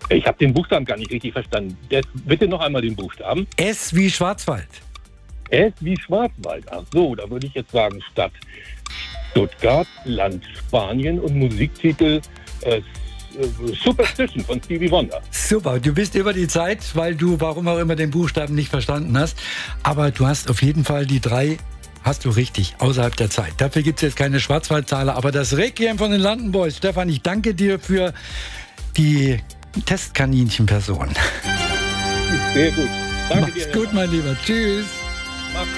Ich habe den Buchstaben gar nicht richtig verstanden. Bitte noch einmal den Buchstaben. S wie Schwarzwald. S wie Schwarzwald. Ach so, da würde ich jetzt sagen Stadt Stuttgart, Land Spanien und Musiktitel Superstition von Stevie Wonder. Super, du bist über die Zeit, weil du, warum auch immer, den Buchstaben nicht verstanden hast. Aber du hast auf jeden Fall die 3, hast du richtig, außerhalb der Zeit. Dafür gibt es jetzt keine Schwarzwaldtaler, aber das Requiem von den London Boys. Stefan, ich danke dir für die Testkaninchen-Person. Sehr gut. Danke dir. Mach's gut, mein Lieber. Tschüss. Mach's